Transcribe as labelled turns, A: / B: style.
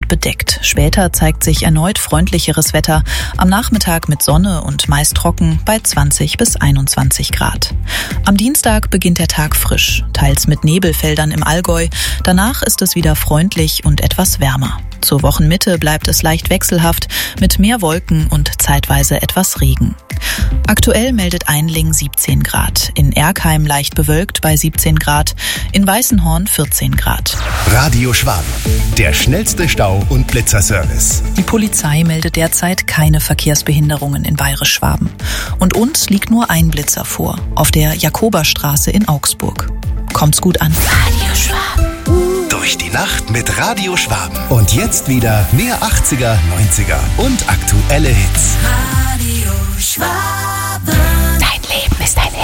A: bedeckt. Später zeigt sich erneut freundlicheres Wetter. Am Nachmittag mit Sonne und meist trocken bei 20 bis 21 Grad. Am Dienstag beginnt der Tag frisch, teils mit Nebelfeldern im Allgäu. Danach ist es wieder freundlich und etwas wärmer. Zur Wochenmitte bleibt es leicht wechselhaft mit mehr Wolken und zeitweise etwas Regen. Aktuell meldet Einling 17 Grad, in Erkheim leicht bewölkt bei 17 Grad, in Weißenhorn 14 Grad.
B: Radio Schwaben, der schnellste Stau- und Blitzerservice.
A: Die Polizei meldet derzeit keine Verkehrsbehinderungen in Bayerisch-Schwaben. Und uns liegt nur ein Blitzer vor, auf der Jakoberstraße in Augsburg. Kommt's gut an.
C: Radio Schwaben.
B: Durch die Nacht mit Radio Schwaben. Und jetzt wieder mehr 80er, 90er und aktuelle Hits.
C: Radio Schwaben. Dein Leben ist ein Hit.